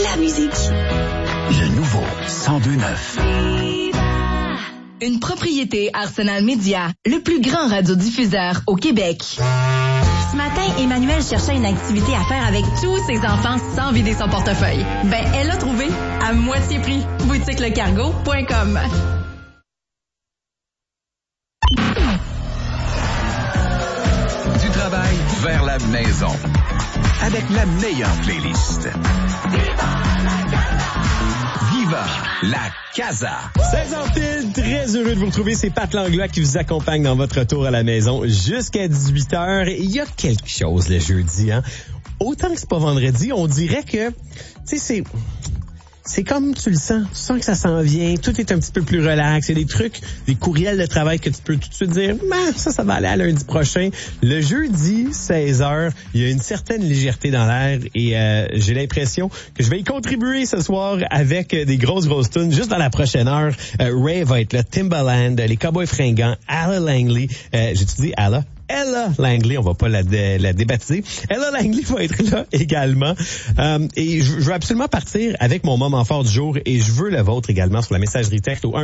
la musique. Le nouveau 102.9. Une propriété Arsenal Média, le plus grand radiodiffuseur au Québec. Ce matin, Emmanuel cherchait une activité à faire avec tous ses enfants sans vider son portefeuille. Ben, elle l'a trouvé à moitié prix. boutiquelecargo.com. Du travail vers la maison. Avec la meilleure playlist. Viva la Casa. 16h pile, très heureux de vous retrouver. C'est Pat Langlois qui vous accompagne dans votre retour à la maison jusqu'à 18h. Il y a quelque chose le jeudi, hein. Autant que c'est pas vendredi, on dirait que, tu sais, c'est comme tu le sens. Tu sens que ça s'en vient. Tout est un petit peu plus relax. Il y a des trucs, des courriels de travail que tu peux tout de suite dire, ça va aller à lundi prochain. Le jeudi, 16h, il y a une certaine légèreté dans l'air et j'ai l'impression que je vais y contribuer ce soir avec des grosses tunes. Juste dans la prochaine heure, Ray va être là, Timbaland, les Cowboys fringants, Ella Langley. J'ai-tu dit Ella Langley, on va pas la débaptiser. Ella Langley va être là également. Et je veux absolument partir avec mon moment fort du jour et je veux le vôtre également sur la messagerie texte au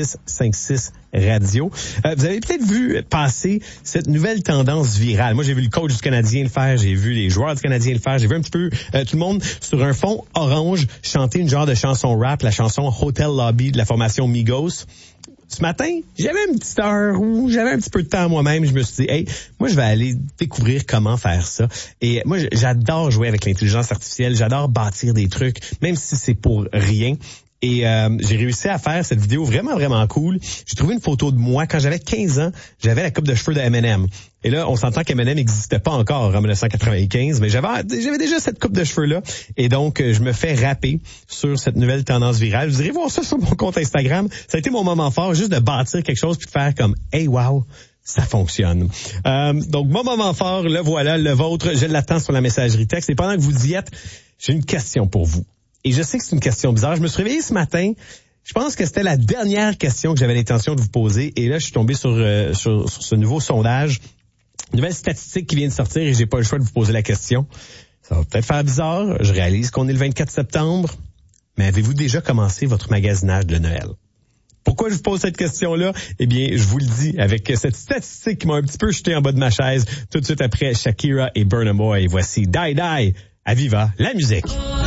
1-866-56-radio. Vous avez peut-être vu passer cette nouvelle tendance virale. Moi, j'ai vu le coach du Canadien le faire, j'ai vu les joueurs du Canadien le faire, j'ai vu un petit peu tout le monde sur un fond orange chanter une genre de chanson rap, la chanson Hotel Lobby de la formation Migos. Ce matin, j'avais une petite heure où j'avais un petit peu de temps moi-même. Je me suis dit, hey, moi, je vais aller découvrir comment faire ça. Et moi, j'adore jouer avec l'intelligence artificielle. J'adore bâtir des trucs, même si c'est pour rien. Et j'ai réussi à faire cette vidéo vraiment cool. J'ai trouvé une photo de moi. Quand j'avais 15 ans, j'avais la coupe de cheveux de M&M. Et là, on s'entend qu'M&M n'existait pas encore en 1995, mais j'avais déjà cette coupe de cheveux-là. Et donc, je me fais rapper sur cette nouvelle tendance virale. Vous irez voir ça sur mon compte Instagram. Ça a été mon moment fort, juste de bâtir quelque chose puis de faire comme « Hey, wow! » Ça fonctionne. Donc, mon moment fort, le voilà, le vôtre. Je l'attends sur la messagerie texte. Et pendant que vous y êtes, j'ai une question pour vous. Et je sais que c'est une question bizarre. Je me suis réveillé ce matin. Je pense que c'était la dernière question que j'avais l'intention de vous poser. Et là, je suis tombé sur ce nouveau sondage. Une nouvelle statistique qui vient de sortir et j'ai pas le choix de vous poser la question. Ça va peut-être faire bizarre. Je réalise qu'on est le 24 septembre. Mais avez-vous déjà commencé votre magasinage de Noël? Pourquoi je vous pose cette question-là? Eh bien, je vous le dis avec cette statistique qui m'a un petit peu jeté en bas de ma chaise tout de suite après Shakira et Burna Boy. Voici Die Die à Viva la musique.